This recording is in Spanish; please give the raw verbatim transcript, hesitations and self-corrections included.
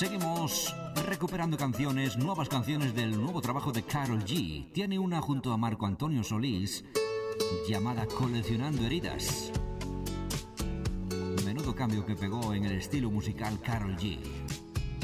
Seguimos recuperando canciones, nuevas canciones del nuevo trabajo de Karol G. Tiene una junto a Marco Antonio Solís llamada Coleccionando Heridas. Menudo cambio que pegó en el estilo musical Karol G.